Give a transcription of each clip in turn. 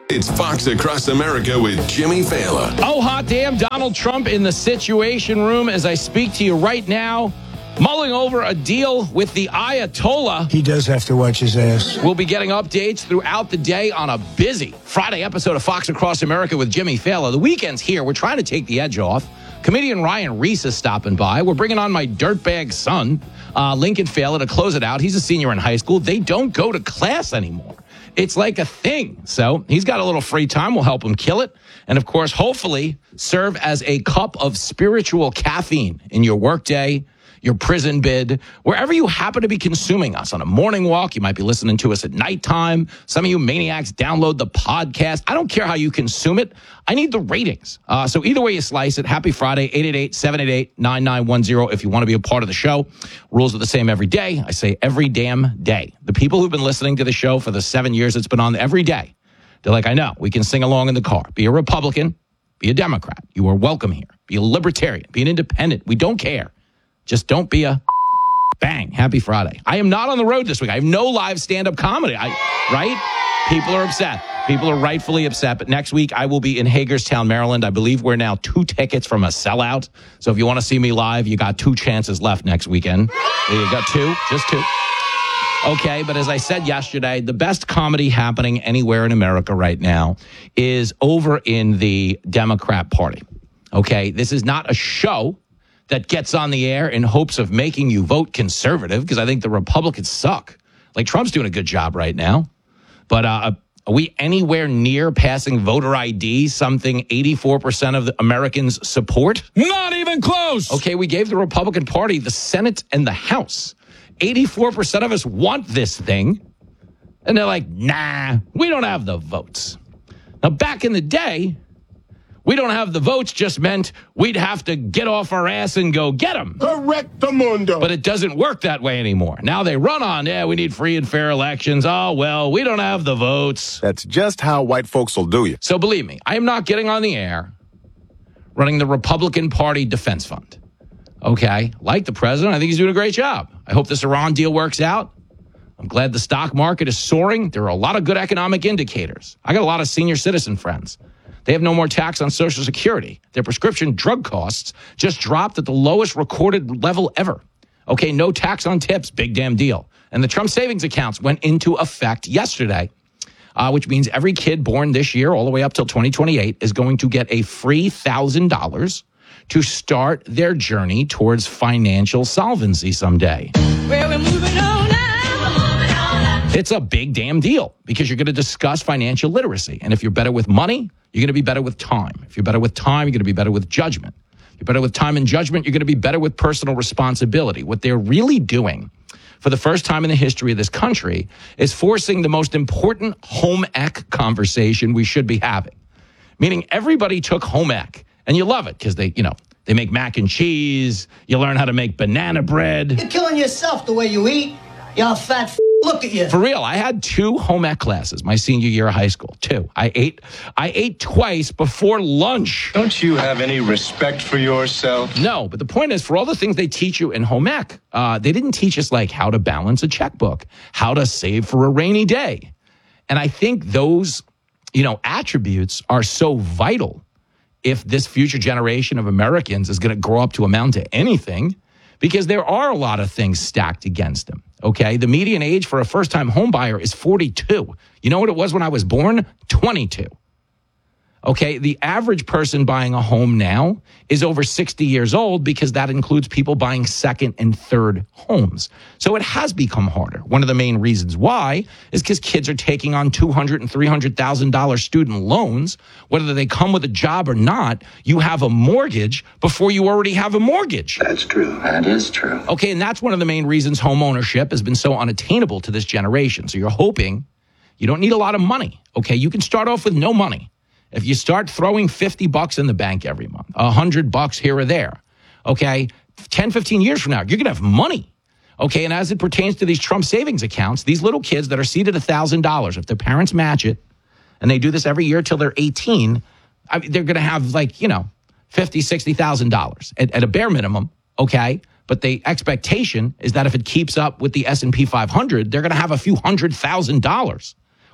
It's Fox Across America with Jimmy Fallon. Oh, hot damn, Donald Trump in the Situation Room as I speak to you right now, mulling over a deal with the Ayatollah. He does have to watch his ass. We'll be getting updates throughout the day on a busy Friday episode of Fox Across America with Jimmy Fallon. The weekend's here. We're trying to take the edge off. Comedian Ryan Reese is stopping by. We're bringing on my dirtbag son, Lincoln Fallon, to close it out. He's a senior in high school. They don't go to class anymore. It's like a thing. So he's got a little free time. We'll help him kill it. And, of course, hopefully serve as a cup of spiritual caffeine in your workday, your prison bid, wherever you happen to be consuming us. On a morning walk, you might be listening to us at nighttime. Some of you maniacs download the podcast. I don't care how you consume it. I need the ratings. So either way you slice it, happy Friday, 888-788-9910 if you want to be a part of the show. Rules are the same every day. I say every damn day. The people who've been listening to the show for the 7 years it's been on every day, they're like, I know, we can sing along in the car. Be a Republican, be a Democrat. You are welcome here. Be a Libertarian, be an Independent. We don't care. Just don't be a bang. Happy Friday. I am not on the road this week. I have no live stand-up comedy. Right? People are upset. People are rightfully upset. But next week, I will be in Hagerstown, Maryland. I believe we're now 2 tickets from a sellout. So if you want to see me live, you got 2 chances left next weekend. You got 2, just 2. Okay, but as I said yesterday, the best comedy happening anywhere in America right now is over in the Democrat Party. Okay, this is not a show that gets on the air in hopes of making you vote conservative, because I think the Republicans suck. Like, Trump's doing a good job right now. But are we anywhere near passing voter ID, something 84% of the Americans support? Not even close. Okay, we gave the Republican Party the Senate and the House. 84% of us want this thing. And they're like, nah, we don't have the votes. Now, back in the day, we don't have the votes just meant we'd have to get off our ass and go get them. Correctamundo. But it doesn't work that way anymore. Now they run on, we need free and fair elections. Oh, well, we don't have the votes. That's just how white folks will do you. So believe me, I am not getting on the air running the Republican Party Defense Fund. Okay? Like the president, I think he's doing a great job. I hope this Iran deal works out. I'm glad the stock market is soaring. There are a lot of good economic indicators. I got a lot of senior citizen friends. They have no more tax on Social Security. Their prescription drug costs just dropped at the lowest recorded level ever. Okay, no tax on tips, big damn deal. And the Trump savings accounts went into effect yesterday, which means every kid born this year all the way up till 2028 is going to get a free $1,000 to start their journey towards financial solvency someday. Well, we're moving on now. It's a big damn deal because you're going to discuss financial literacy. And if you're better with money, you're going to be better with time. If you're better with time, you're going to be better with judgment. If you're better with time and judgment, you're going to be better with personal responsibility. What they're really doing for the first time in the history of this country is forcing the most important home ec conversation we should be having. Meaning everybody took home ec, and you love it because they make mac and cheese. You learn how to make banana bread. You're killing yourself the way you eat. You're a fat Look at you. For real, I had 2 home ec classes my senior year of high school. 2. I ate twice before lunch. Don't you have any respect for yourself? No, but the point is, for all the things they teach you in home ec, they didn't teach us like how to balance a checkbook, how to save for a rainy day. And I think those, attributes are so vital if this future generation of Americans is going to grow up to amount to anything, because there are a lot of things stacked against them. Okay, the median age for a first-time home buyer is 42. You know what it was when I was born? 22. Okay, the average person buying a home now is over 60 years old because that includes people buying second and third homes. So it has become harder. One of the main reasons why is because kids are taking on $200,000 and $300,000 student loans. Whether they come with a job or not, you have a mortgage before you already have a mortgage. That's true. That is true. Okay, and that's one of the main reasons home ownership has been so unattainable to this generation. So you're hoping you don't need a lot of money. Okay, you can start off with no money. If you start throwing $50 in the bank every month, $100 here or there, okay, 10, 15 years from now, you're going to have money. Okay, and as it pertains to these Trump savings accounts, these little kids that are seated $1,000, if their parents match it, and they do this every year till they're 18, they're going to have $50,000, $60,000 at a bare minimum, okay? But the expectation is that if it keeps up with the S&P 500, they're going to have a few $100,000.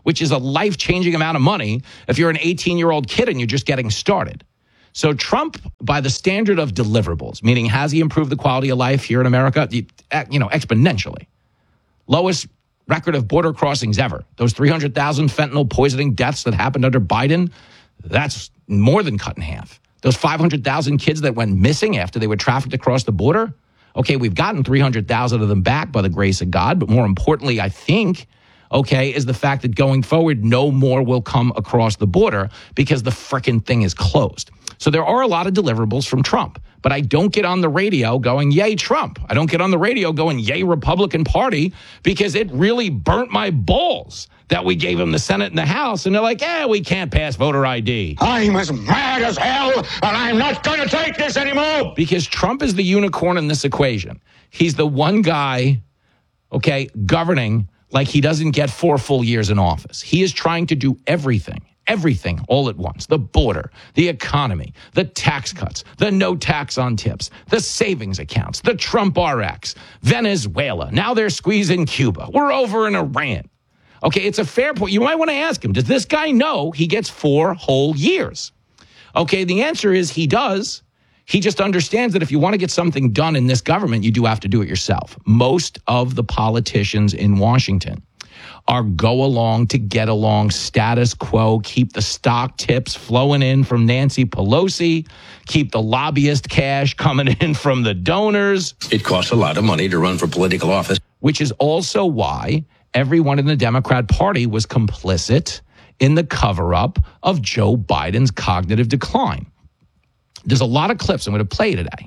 which is a life-changing amount of money if you're an 18-year-old kid and you're just getting started. So Trump, by the standard of deliverables, meaning has he improved the quality of life here in America? Exponentially. Lowest record of border crossings ever. Those 300,000 fentanyl poisoning deaths that happened under Biden, that's more than cut in half. Those 500,000 kids that went missing after they were trafficked across the border. Okay, we've gotten 300,000 of them back by the grace of God. But more importantly, I think, is the fact that going forward, no more will come across the border because the frickin' thing is closed. So there are a lot of deliverables from Trump, but I don't get on the radio going, yay, Trump. I don't get on the radio going, yay, Republican Party, because it really burnt my balls that we gave him the Senate and the House. And they're like, we can't pass voter ID. I'm as mad as hell, and I'm not going to take this anymore. Because Trump is the unicorn in this equation. He's the one guy, governing like he doesn't get 4 full years in office. He is trying to do everything all at once. The border, the economy, the tax cuts, the no tax on tips, the savings accounts, the Trump RX, Venezuela. Now they're squeezing Cuba. We're over in Iran. Okay, it's a fair point. You might want to ask him, does this guy know he gets 4 whole years? Okay, the answer is he does. He just understands that if you want to get something done in this government, you do have to do it yourself. Most of the politicians in Washington are go along to get along, status quo, keep the stock tips flowing in from Nancy Pelosi, keep the lobbyist cash coming in from the donors. It costs a lot of money to run for political office. Which is also why everyone in the Democrat Party was complicit in the cover-up of Joe Biden's cognitive decline. There's a lot of clips I'm going to play today,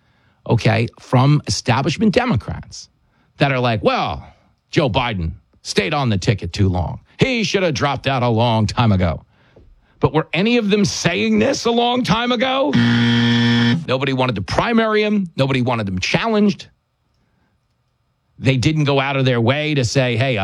from establishment Democrats that are like, well, Joe Biden stayed on the ticket too long. He should have dropped out a long time ago. But were any of them saying this a long time ago? Nobody wanted to primary him. Nobody wanted him challenged. They didn't go out of their way to say, hey,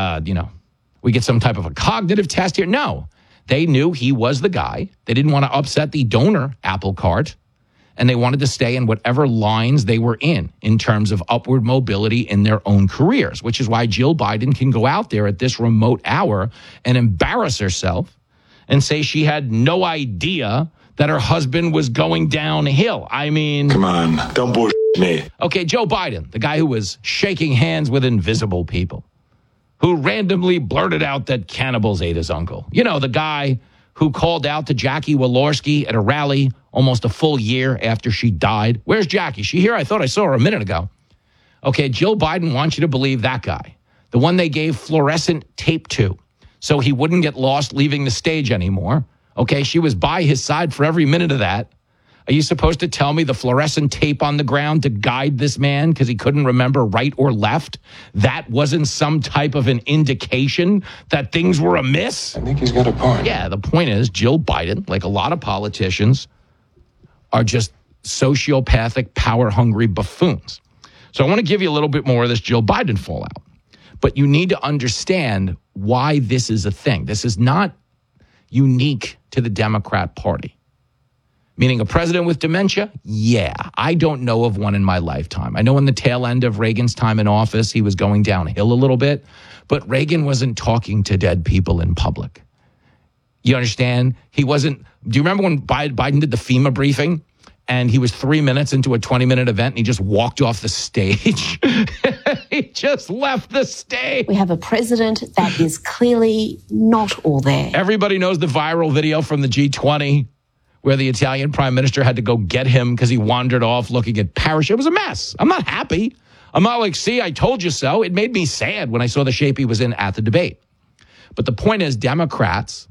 we get some type of a cognitive test here. No, they knew he was the guy. They didn't want to upset the donor apple cart. And they wanted to stay in whatever lines they were in terms of upward mobility in their own careers, which is why Jill Biden can go out there at this remote hour and embarrass herself and say she had no idea that her husband was going downhill. I mean, come on, don't bullshit me. Okay, Joe Biden, the guy who was shaking hands with invisible people, who randomly blurted out that cannibals ate his uncle. The guy who called out to Jackie Walorski at a rally almost a full year after she died. Where's Jackie? She here? I thought I saw her a minute ago. Okay, Jill Biden wants you to believe that guy, the one they gave fluorescent tape to so he wouldn't get lost leaving the stage anymore. Okay, she was by his side for every minute of that. Are you supposed to tell me the fluorescent tape on the ground to guide this man because he couldn't remember right or left? That wasn't some type of an indication that things were amiss? I think he's got a point. Yeah, the point is Jill Biden, like a lot of politicians, are just sociopathic, power-hungry buffoons. So I want to give you a little bit more of this Jill Biden fallout. But you need to understand why this is a thing. This is not unique to the Democrat Party. Meaning a president with dementia? Yeah, I don't know of one in my lifetime. I know in the tail end of Reagan's time in office, he was going downhill a little bit, but Reagan wasn't talking to dead people in public. You understand? He wasn't. Do you remember when Biden did the FEMA briefing and he was 3 minutes into a 20-minute event and he just walked off the stage? He just left the stage. We have a president that is clearly not all there. Everybody knows the viral video from the G20 where the Italian prime minister had to go get him because he wandered off looking at parachute. It was a mess. I'm not happy. I'm not like, see, I told you so. It made me sad when I saw the shape he was in at the debate. But the point is, Democrats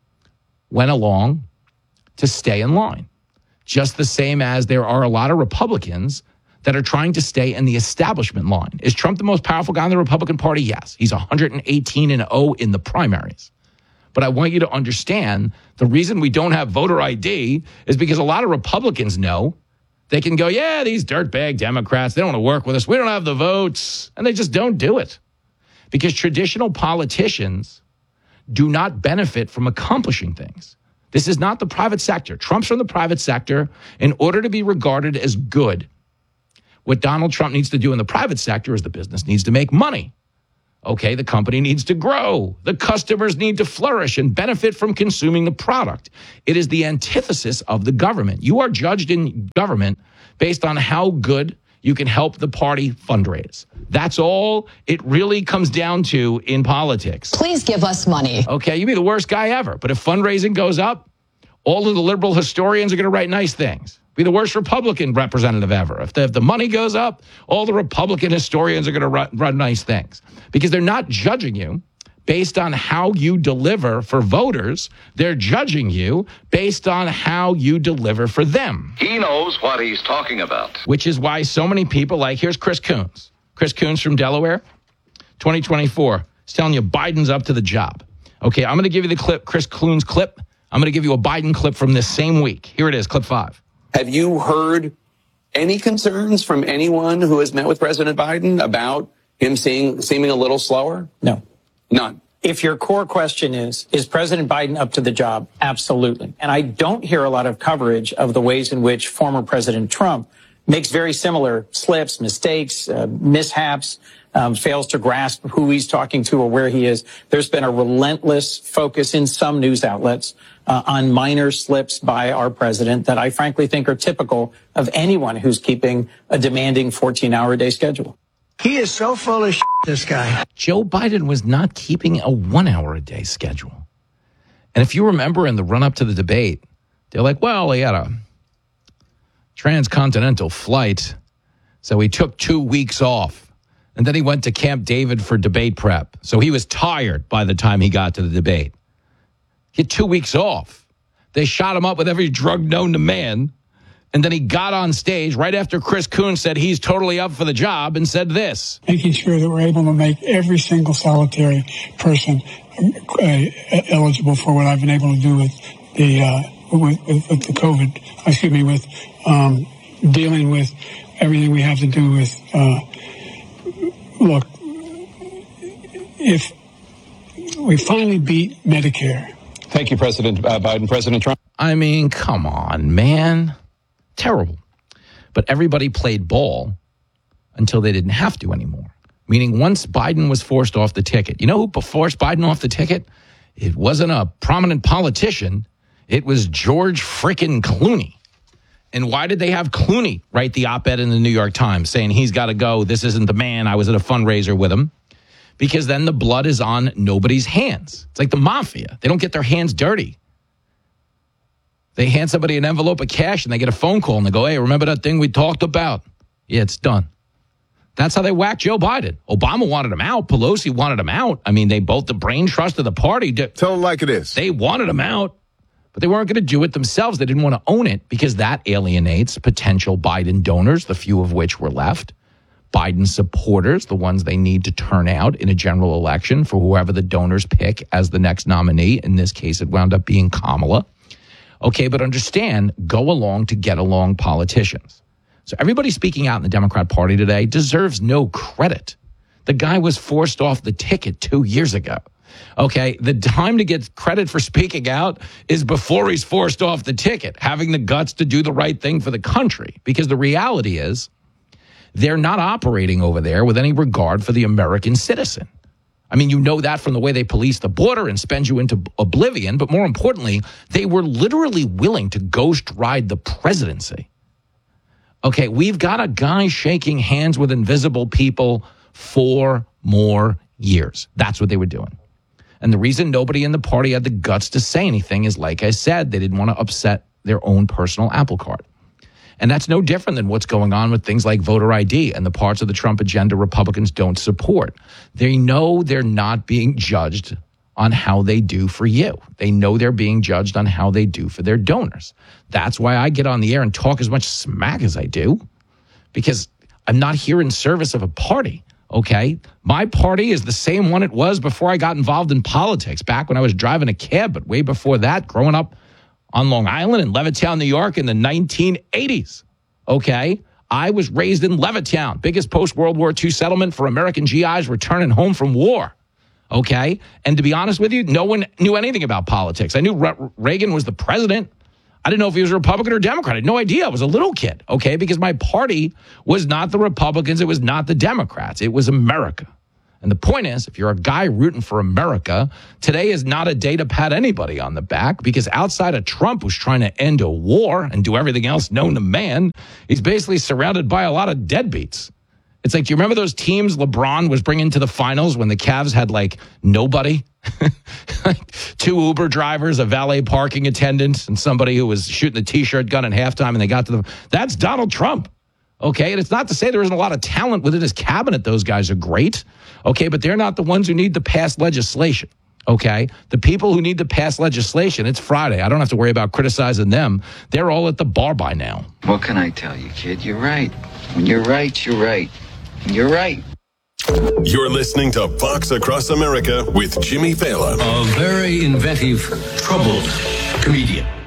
went along to stay in line, just the same as there are a lot of Republicans that are trying to stay in the establishment line. Is Trump the most powerful guy in the Republican Party? Yes. He's 118-0 in the primaries. But I want you to understand the reason we don't have voter ID is because a lot of Republicans know they can go, yeah, these dirtbag Democrats, they don't want to work with us. We don't have the votes. And they just don't do it. Because traditional politicians do not benefit from accomplishing things. This is not the private sector. Trump's from the private sector. In order to be regarded as good, what Donald Trump needs to do in the private sector is the business needs to make money. Okay, the company needs to grow. The customers need to flourish and benefit from consuming the product. It is the antithesis of the government. You are judged in government based on how good you can help the party fundraise. That's all it really comes down to in politics. Please give us money. Okay, you'd be the worst guy ever. But if fundraising goes up, all of the liberal historians are going to write nice things. Be the worst Republican representative ever. If the money goes up, all the Republican historians are going to run nice things. Because they're not judging you based on how you deliver for voters. They're judging you based on how you deliver for them. He knows what he's talking about. Which is why so many people here's Chris Coons. Chris Coons from Delaware, 2024. He's telling you Biden's up to the job. Okay, I'm going to give you the clip, Chris Coons clip. I'm going to give you a Biden clip from this same week. Here it is, clip 5. Have you heard any concerns from anyone who has met with President Biden about him seeming a little slower? No. None. If your core question is President Biden up to the job? Absolutely. And I don't hear a lot of coverage of the ways in which former President Trump makes very similar slips, mistakes, mishaps, fails to grasp who he's talking to or where he is. There's been a relentless focus in some news outlets on minor slips by our president that I frankly think are typical of anyone who's keeping a demanding 14-hour-a-day schedule. He is so full of shit, this guy. Joe Biden was not keeping a 1-hour-a-day schedule. And if you remember in the run-up to the debate, they're like, well, he had a transcontinental flight, so he took 2 weeks off. And then he went to Camp David for debate prep. So he was tired by the time he got to the debate. He had 2 weeks off. They shot him up with every drug known to man. And then he got on stage right after Chris Coons said he's totally up for the job and said this. Making sure that we're able to make every single solitary person eligible for what I've been able to do with the COVID, with dealing with everything we have to do with, look, if we finally beat Medicare. Thank you, President Biden. President Trump. I mean, come on, man. Terrible. But everybody played ball until they didn't have to anymore. Meaning once Biden was forced off the ticket. You know who forced Biden off the ticket? It wasn't a prominent politician. It was George frickin' Clooney. And why did they have Clooney write the op-ed in the New York Times saying he's got to go, this isn't the man, I was at a fundraiser with him? Because then the blood is on nobody's hands. It's like the mafia. They don't get their hands dirty. They hand somebody an envelope of cash and they get a phone call and they go, hey, remember that thing we talked about? Yeah, it's done. That's how they whacked Joe Biden. Obama wanted him out. Pelosi wanted him out. I mean, they both, the brain trust of the party. Tell them like it is. They wanted him out, but they weren't going to do it themselves. They didn't want to own it because that alienates potential Biden donors, the few of which were left. Biden supporters, the ones they need to turn out in a general election for whoever the donors pick as the next nominee. In this case, it wound up being Kamala. Okay, but understand, go along to get along politicians. So everybody speaking out in the Democrat Party today deserves no credit. The guy was forced off the ticket 2 years ago. Okay, the time to get credit for speaking out is before he's forced off the ticket, having the guts to do the right thing for the country. Because the reality is, they're not operating over there with any regard for the American citizen. I mean, you know that from the way they police the border and spend you into oblivion. But more importantly, they were literally willing to ghost ride the presidency. Okay, we've got a guy shaking hands with invisible people 4 more years. That's what they were doing. And the reason nobody in the party had the guts to say anything is, like I said, they didn't want to upset their own personal apple cart. And that's no different than what's going on with things like voter ID and the parts of the Trump agenda Republicans don't support. They know they're not being judged on how they do for you. They know they're being judged on how they do for their donors. That's why I get on the air and talk as much smack as I do, because I'm not here in service of a party, okay? My party is the same one it was before I got involved in politics, back when I was driving a cab, but way before that, growing up on Long Island in Levittown, New York in the 1980s, okay? I was raised in Levittown, biggest post-World War II settlement for American GIs returning home from war, okay? And to be honest with you, no one knew anything about politics. I knew Reagan was the president. I didn't know if he was a Republican or Democrat. I had no idea. I was a little kid, okay? Because my party was not the Republicans. It was not the Democrats. It was America. And the point is, if you're a guy rooting for America, today is not a day to pat anybody on the back, because outside of Trump, who's trying to end a war and do everything else known to man, he's basically surrounded by a lot of deadbeats. It's like, do you remember those teams LeBron was bringing to the finals when the Cavs had like nobody? Like 2 Uber drivers, a valet parking attendant, and somebody who was shooting the T-shirt gun at halftime, and they got to that's Donald Trump. Okay, and it's not to say there isn't a lot of talent within his cabinet. Those guys are great. Okay, but they're not the ones who need to pass legislation. Okay, the people who need to pass legislation, it's Friday. I don't have to worry about criticizing them. They're all at the bar by now. What can I tell you, kid? You're right. When you're right, you're right. You're right. You're listening to Fox Across America with Jimmy Fallon. A very inventive, troubled comedian.